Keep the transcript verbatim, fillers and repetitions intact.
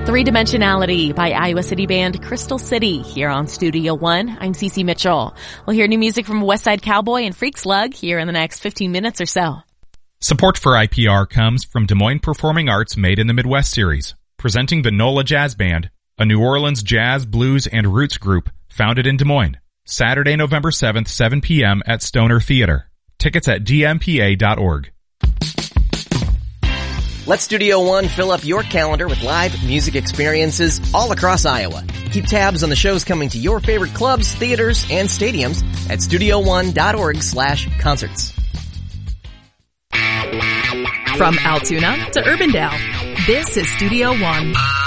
Three-Dimensionality by Iowa City band Crystal City here on Studio One. I'm Cece Mitchell. We'll hear new music from Westside Cowboy and Freak Slug here in the next fifteen minutes or so. Support for I P R comes from Des Moines Performing Arts Made in the Midwest series, presenting the NOLA Jazz Band, a New Orleans jazz, blues, and roots group founded in Des Moines. Saturday, November seventh, seven p.m. at Stoner Theater. Tickets at d m p a dot org. Let Studio One fill up your calendar with live music experiences all across Iowa. Keep tabs on the shows coming to your favorite clubs, theaters, and stadiums at studio one dot org slash concerts. From Altoona to Urbandale, this is Studio One.